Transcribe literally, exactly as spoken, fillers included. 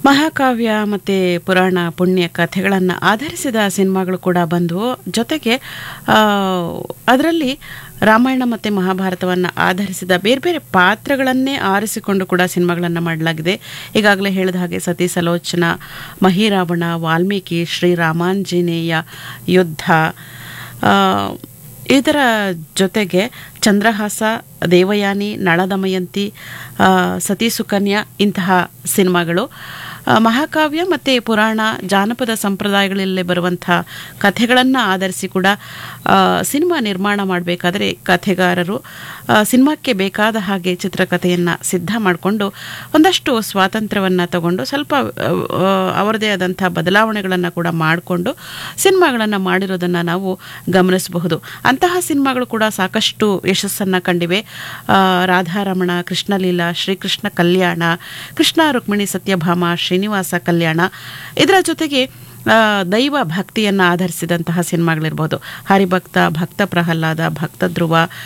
ಮಹಾಕಾವ್ಯ ಮತ್ತು ಪುರಾಣ ಪುಣ್ಯ ಕಥೆಗಳನ್ನು ಆಧರಿಸಿದ ಸಿನಿಮಾಗಳು ಕೂಡ ಬಂದವು. ಜೊತೆಗೆ ಅದರಲ್ಲಿ ರಾಮಾಯಣ ಮತ್ತು ಮಹಾಭಾರತವನ್ನು ಆಧರಿಸಿದ ಬೇರೆ ಬೇರೆ ಪಾತ್ರಗಳನ್ನೇ ಆರಿಸಿಕೊಂಡು ಕೂಡ ಸಿನಿಮಾಗಳನ್ನು ಮಾಡಲಾಗಿದೆ. ಈಗಾಗಲೇ ಹೇಳಿದ ಹಾಗೆ ಸತಿ ಸಲೋಚನಾ, ಮಹಿರಾವಣ, ವಾಲ್ಮೀಕಿ, ಶ್ರೀರಾಮಾಂಜನೇಯ ಯುದ್ಧ, ಇದರ ಜೊತೆಗೆ ಚಂದ್ರಹಾಸ, ದೇವಯಾನಿ, ನಳದಮಯಂತಿ, ಸತಿ ಸುಕನ್ಯಾ ಇಂತಹ ಸಿನಿಮಾಗಳು. ಮಹಾಕಾವ್ಯ ಮತ್ತು ಪುರಾಣ ಜಾನಪದ ಸಂಪ್ರದಾಯಗಳಲ್ಲಿ ಬರುವಂಥ ಕಥೆಗಳನ್ನು ಆಧರಿಸಿ ಕೂಡ ಸಿನಿಮಾ ನಿರ್ಮಾಣ ಮಾಡಬೇಕಾದ್ರೆ ಕಥೆಗಾರರು ಸಿನಿಮಾಕ್ಕೆ ಬೇಕಾದ ಹಾಗೆ ಚಿತ್ರಕಥೆಯನ್ನು ಸಿದ್ಧ ಮಾಡಿಕೊಂಡು ಒಂದಷ್ಟು ಸ್ವಾತಂತ್ರ್ಯವನ್ನು ತಗೊಂಡು ಸ್ವಲ್ಪ ಅವರದೇ ಆದಂಥ ಬದಲಾವಣೆಗಳನ್ನು ಕೂಡ ಮಾಡಿಕೊಂಡು ಸಿನಿಮಾಗಳನ್ನು ಮಾಡಿರೋದನ್ನು ನಾವು ಗಮನಿಸಬಹುದು. ಅಂತಹ ಸಿನಿಮಾಗಳು ಕೂಡ ಸಾಕಷ್ಟು ಯಶಸ್ಸನ್ನು ಕಂಡಿವೆ. ರಾಧಾರಮಣ, ಕೃಷ್ಣಲೀಲಾ, ಶ್ರೀಕೃಷ್ಣ ಕಲ್ಯಾಣ, ಕೃಷ್ಣ ರುಕ್ಮಿಣಿ ಸತ್ಯಭಾಮ, ಶ್ರೀನಿವಾಸ ಕಲ್ಯಾಣ, ಇದರ ಜೊತೆಗೆ ದೈವ ಭಕ್ತಿಯನ್ನು ಆಧರಿಸಿದಂತಹ ಸಿನಿಮಾಗಳಿರ್ಬೋದು. ಹರಿಭಕ್ತ, ಭಕ್ತ ಪ್ರಹ್ಲಾದ, ಭಕ್ತ ಧ್ರುವ,